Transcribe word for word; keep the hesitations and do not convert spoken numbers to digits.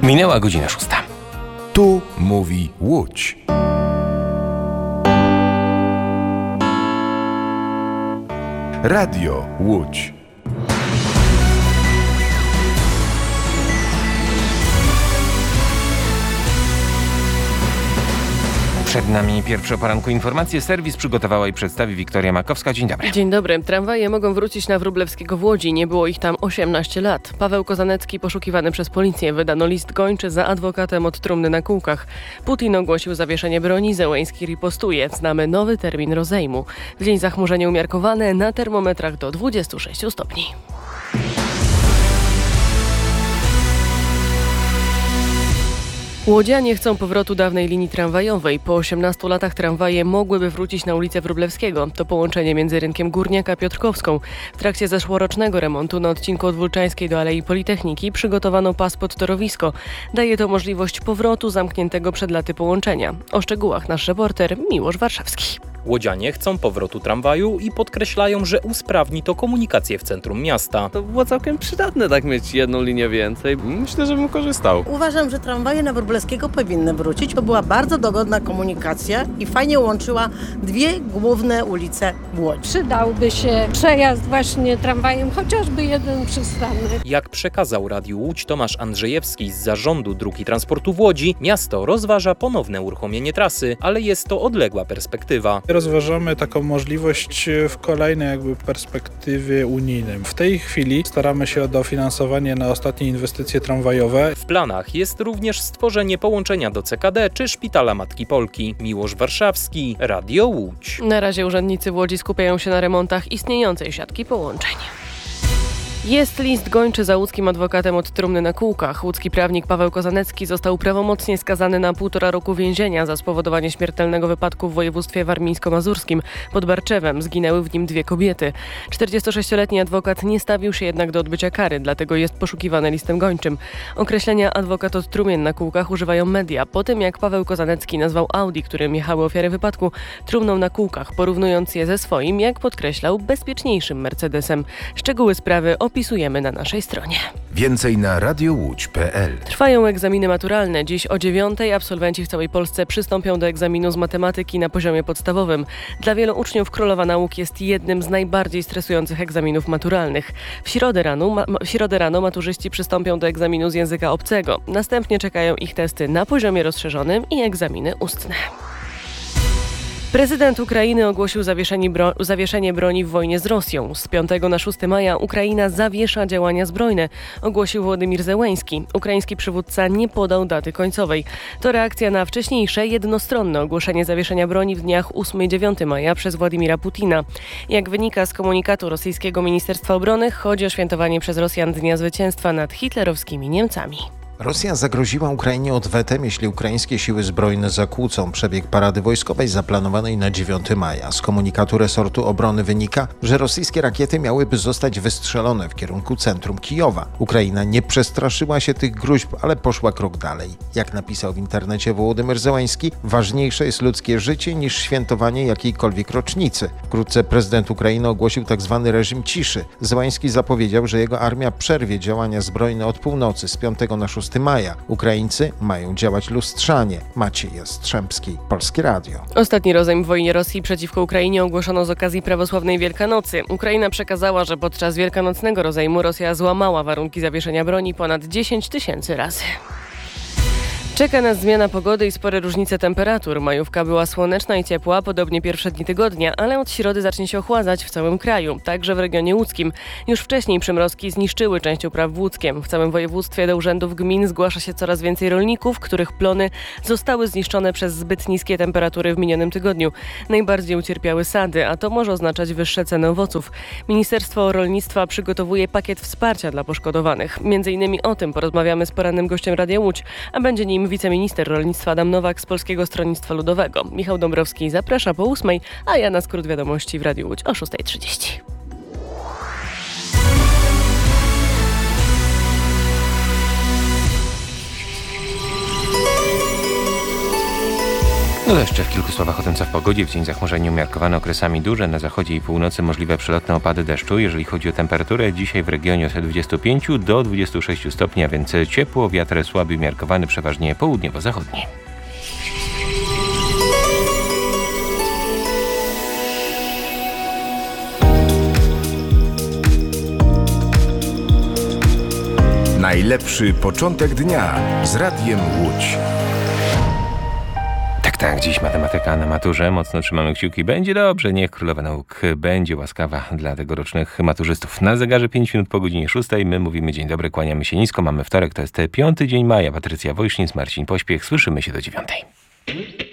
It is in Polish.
Minęła godzina szósta. Tu mówi Łódź. Radio Łódź. Przed nami pierwsze o poranku informacje. Serwis przygotowała i przedstawi Wiktoria Makowska. Dzień dobry. Dzień dobry. Tramwaje mogą wrócić na Wróblewskiego w Łodzi. Nie było ich tam osiemnaście lat. Paweł Kozanecki poszukiwany przez policję. Wydano list gończy za adwokatem od trumny na kółkach. Putin ogłosił zawieszenie broni. Zełenski ripostuje. Znamy nowy termin rozejmu. W dzień zachmurzenie umiarkowane, na termometrach do dwudziestu sześciu stopni. Łodzianie chcą powrotu dawnej linii tramwajowej. Po osiemnastu latach tramwaje mogłyby wrócić na ulicę Wróblewskiego. To połączenie między rynkiem Górniaka a Piotrkowską. W trakcie zeszłorocznego remontu na odcinku od Wólczańskiej do Alei Politechniki przygotowano pas pod torowisko. Daje to możliwość powrotu zamkniętego przed laty połączenia. O szczegółach nasz reporter Miłosz Warszawski. Łodzianie chcą powrotu tramwaju i podkreślają, że usprawni to komunikację w centrum miasta. To było całkiem przydatne tak mieć jedną linię więcej. Myślę, że bym korzystał. Uważam, że tramwaje na Wróblewskiego powinny wrócić. To była bardzo dogodna komunikacja i fajnie łączyła dwie główne ulice w Łodzi. Przydałby się przejazd właśnie tramwajem, chociażby jeden przystanek. Jak przekazał Radiu Łódź Tomasz Andrzejewski z Zarządu Dróg i Transportu w Łodzi, miasto rozważa ponowne uruchomienie trasy, ale jest to odległa perspektywa. Rozważamy taką możliwość w kolejnej jakby perspektywie unijnej. W tej chwili staramy się o dofinansowanie na ostatnie inwestycje tramwajowe. W planach jest również stworzenie połączenia do C K D czy Szpitala Matki Polki. Miłosz Warszawski, Radio Łódź. Na razie urzędnicy w Łodzi skupiają się na remontach istniejącej siatki połączeń. Jest list gończy za łódzkim adwokatem od trumny na kółkach. Łódzki prawnik Paweł Kozanecki został prawomocnie skazany na półtora roku więzienia za spowodowanie śmiertelnego wypadku w województwie warmińsko-mazurskim. Pod Barczewem zginęły w nim dwie kobiety. czterdziestosześcioletni adwokat nie stawił się jednak do odbycia kary, dlatego jest poszukiwany listem gończym. Określenia adwokat od trumien na kółkach używają media. Po tym jak Paweł Kozanecki nazwał Audi, którym jechały ofiary wypadku, trumną na kółkach, porównując je ze swoim, jak podkreślał, bezpieczniejszym Mercedesem. Szczegóły sprawy opisujemy na naszej stronie. Więcej na radiołódź kropka p l. Trwają egzaminy maturalne. Dziś o dziewiątej absolwenci w całej Polsce przystąpią do egzaminu z matematyki na poziomie podstawowym. Dla wielu uczniów Królowa Nauk jest jednym z najbardziej stresujących egzaminów maturalnych. W środę rano, ma, w środę rano maturzyści przystąpią do egzaminu z języka obcego. Następnie czekają ich testy na poziomie rozszerzonym i egzaminy ustne. Prezydent Ukrainy ogłosił zawieszenie, bro- zawieszenie broni w wojnie z Rosją. Z piątego na szóstego maja Ukraina zawiesza działania zbrojne, ogłosił Władimir Zełenski. Ukraiński przywódca nie podał daty końcowej. To reakcja na wcześniejsze jednostronne ogłoszenie zawieszenia broni w dniach ósmego i dziewiątego maja przez Władimira Putina. Jak wynika z komunikatu rosyjskiego Ministerstwa Obrony, chodzi o świętowanie przez Rosjan Dnia Zwycięstwa nad hitlerowskimi Niemcami. Rosja zagroziła Ukrainie odwetem, jeśli ukraińskie siły zbrojne zakłócą przebieg parady wojskowej zaplanowanej na dziewiątego maja. Z komunikatu resortu obrony wynika, że rosyjskie rakiety miałyby zostać wystrzelone w kierunku centrum Kijowa. Ukraina nie przestraszyła się tych gruźb, ale poszła krok dalej. Jak napisał w internecie Wołodymyr Zełenski, ważniejsze jest ludzkie życie niż świętowanie jakiejkolwiek rocznicy. Wkrótce prezydent Ukrainy ogłosił tzw. reżim ciszy. Zełenski zapowiedział, że jego armia przerwie działania zbrojne od północy z piątego na szóstego maja. Ukraińcy mają działać lustrzanie. Maciej Jastrzębski, Polskie Radio. Ostatni rozejm w wojnie Rosji przeciwko Ukrainie ogłoszono z okazji prawosławnej Wielkanocy. Ukraina przekazała, że podczas wielkanocnego rozejmu Rosja złamała warunki zawieszenia broni ponad dziesięć tysięcy razy. Czeka nas zmiana pogody i spore różnice temperatur. Majówka była słoneczna i ciepła, podobnie pierwsze dni tygodnia, ale od środy zacznie się ochładzać w całym kraju, także w regionie łódzkim. Już wcześniej przymrozki zniszczyły część upraw w Łódzkiem. W całym województwie do urzędów gmin zgłasza się coraz więcej rolników, których plony zostały zniszczone przez zbyt niskie temperatury w minionym tygodniu. Najbardziej ucierpiały sady, a to może oznaczać wyższe ceny owoców. Ministerstwo Rolnictwa przygotowuje pakiet wsparcia dla poszkodowanych. Między innymi o tym porozmawiamy z porannym gościem Radia Łódź, a będzie nim wiceminister rolnictwa Adam Nowak z Polskiego Stronnictwa Ludowego. Michał Dąbrowski zaprasza po ósmej, a ja na skrót wiadomości w Radiu Łódź o szósta trzydzieści. No to jeszcze w kilku słowach o tym, co w pogodzie. W dzień zachmurzenie umiarkowane, okresami duże. Na zachodzie i północy możliwe przelotne opady deszczu. Jeżeli chodzi o temperaturę, dzisiaj w regionie od dwudziestu pięciu do dwudziestu sześciu stopni, a więc ciepło, wiatr słaby umiarkowany, przeważnie południowo-zachodni. Najlepszy początek dnia z Radiem Łódź. Tak, tak, dziś matematyka na maturze. Mocno trzymamy kciuki. Będzie dobrze, niech Królowa Nauk będzie łaskawa dla tegorocznych maturzystów. Na zegarze pięć minut po godzinie szóstej. My mówimy dzień dobry, kłaniamy się nisko. Mamy wtorek, to jest piąty dzień maja. Patrycja Wojsznic, Marcin Pośpiech. Słyszymy się do dziewiątej.